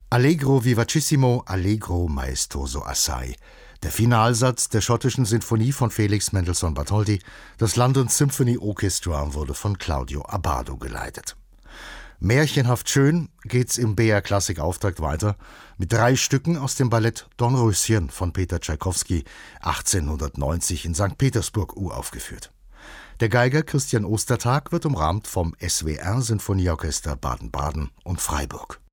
Allegro vivacissimo, allegro maestoso assai. Der Finalsatz der schottischen Sinfonie von Felix Mendelssohn Bartholdy, das London Symphony Orchestra, wurde von Claudio Abbado geleitet. Märchenhaft schön geht's im BR Klassik-Auftakt weiter mit 3 Stücken aus dem Ballett Dornröschen von Peter Tschaikowski, 1890 in St. Petersburg uraufgeführt. Der Geiger Christian Ostertag wird umrahmt vom SWR Sinfonieorchester Baden-Baden und Freiburg.